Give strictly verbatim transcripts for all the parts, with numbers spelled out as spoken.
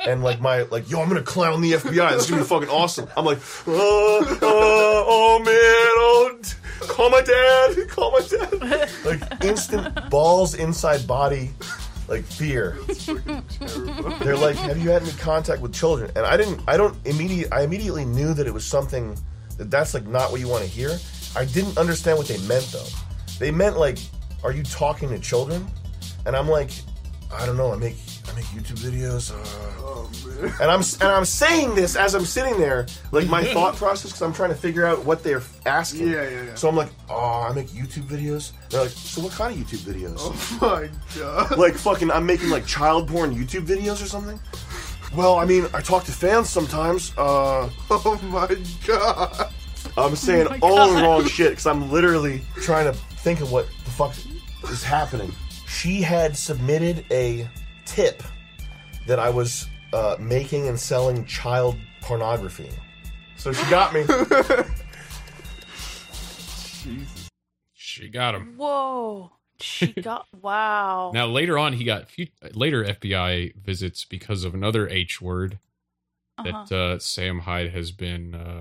and like my like yo, I'm gonna clown the F B I. This is gonna be fucking awesome. I'm like, uh, uh, oh man, oh, call my dad, call my dad. Like instant balls inside body, like fear. They're like, have you had any contact with children? And I didn't. I don't immediate. I immediately knew that it was something that that's like not what you want to hear. I didn't understand what they meant though. They meant like, are you talking to children? And I'm like, I don't know. I make I make YouTube videos. Uh, oh, man. And I'm and I'm saying this as I'm sitting there, like my thought process, because I'm trying to figure out what they're asking. Yeah, yeah, yeah. So I'm like, oh, I make YouTube videos. They're like, so what kind of YouTube videos? Oh my god. Like fucking, I'm making like child porn YouTube videos or something. Well, I mean, I talk to fans sometimes. Uh, oh my god. I'm saying oh all the wrong shit because I'm literally trying to think of what the fuck is happening. She had submitted a tip that I was uh, making and selling child pornography. So she got me. Jesus. She got him. Whoa. She got, wow. Now, later on, he got few, later F B I visits because of another H word that Uh-huh. uh, Sam Hyde has been, uh,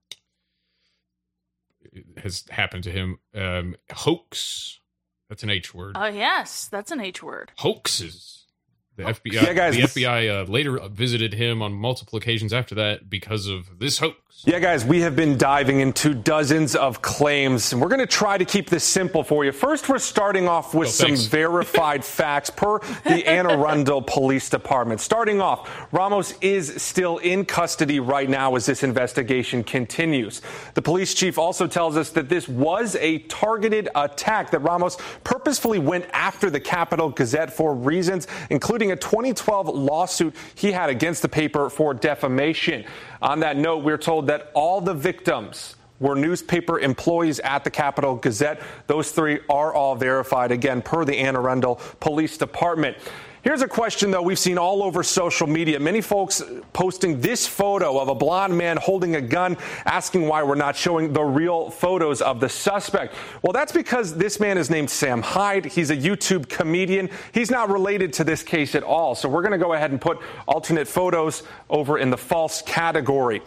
has happened to him. Um, hoax. That's an H word. Oh, yes. That's an H word. Hoaxes. The F B I, Yeah, guys, the this- F B I uh, later visited him on multiple occasions after that because of this hoax. Yeah, guys, we have been diving into dozens of claims, and we're going to try to keep this simple for you. First, we're starting off with Oh, some thanks. verified facts per the Anne Arundel Police Department. Starting off, Ramos is still in custody right now as this investigation continues. The police chief also tells us that this was a targeted attack, that Ramos purposefully went after the Capital Gazette for reasons, including a twenty twelve lawsuit he had against the paper for defamation. On that note, we're told that all the victims were newspaper employees at the Capital Gazette. Those three are all verified, again, per the Anne Arundel Police Department. Here's a question, though, we've seen all over social media. Many folks posting this photo of a blonde man holding a gun, asking why we're not showing the real photos of the suspect. Well, that's because this man is named Sam Hyde. He's a YouTube comedian. He's not related to this case at all. So we're going to go ahead and put alternate photos over in the false category.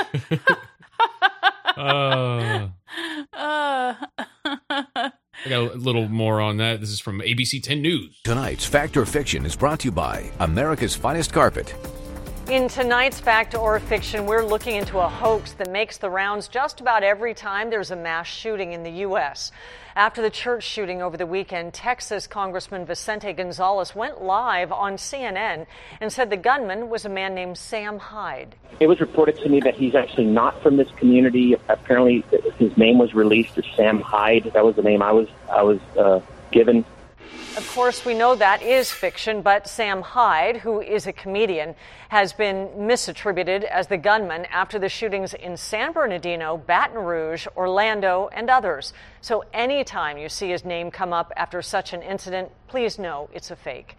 Uh, Uh, I got a little more on that. This is from A B C ten News. Tonight's Fact or Fiction is brought to you by America's Finest Carpet. In tonight's Fact or Fiction, we're looking into a hoax that makes the rounds just about every time there's a mass shooting in the U S After the church shooting over the weekend, Texas Congressman Vicente Gonzalez went live on C N N and said the gunman was a man named Sam Hyde. It was reported to me that he's actually not from this community. Apparently, his name was released as Sam Hyde. That was the name I was I was uh, given. Of course, we know that is fiction, but Sam Hyde, who is a comedian, has been misattributed as the gunman after the shootings in San Bernardino, Baton Rouge, Orlando, and others. So anytime you see his name come up after such an incident, please know it's a fake.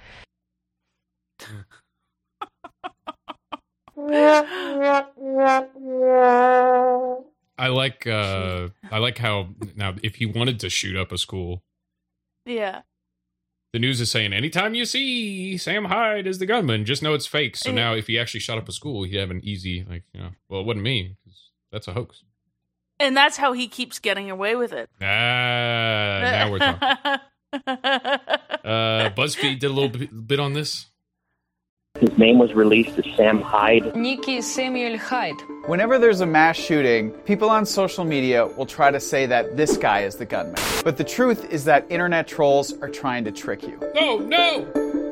I like uh, I like how now if he wanted to shoot up a school, yeah. the news is saying anytime you see Sam Hyde as the gunman, just know it's fake. So And- now if he actually shot up a school, he'd have an easy, like, you know, well, it wasn't me, because that's a hoax. And that's how he keeps getting away with it. Ah, now we're talking. Uh, BuzzFeed did a little bit, bit on this. His name was released as Sam Hyde. Nikki Samuel Hyde. Whenever there's a mass shooting, people on social media will try to say that this guy is the gunman. But the truth is that internet trolls are trying to trick you. No, no!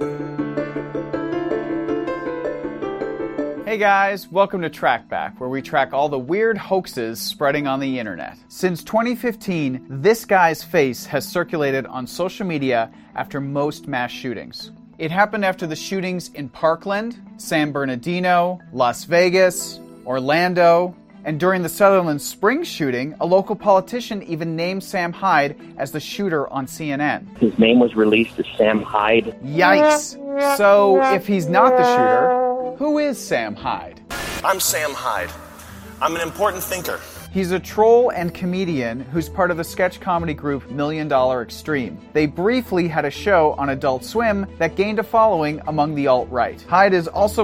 Hey guys, welcome to TrackBack, where we track all the weird hoaxes spreading on the internet. Since twenty fifteen, this guy's face has circulated on social media after most mass shootings. It happened after the shootings in Parkland, San Bernardino, Las Vegas, Orlando, and during the Sutherland Springs shooting, a local politician even named Sam Hyde as the shooter on C N N. His name was released as Sam Hyde. Yikes! So, if he's not the shooter, who is Sam Hyde? I'm Sam Hyde. I'm an important thinker. He's a troll and comedian who's part of the sketch comedy group Million Dollar Extreme. They briefly had a show on Adult Swim that gained a following among the alt-right. Hyde is also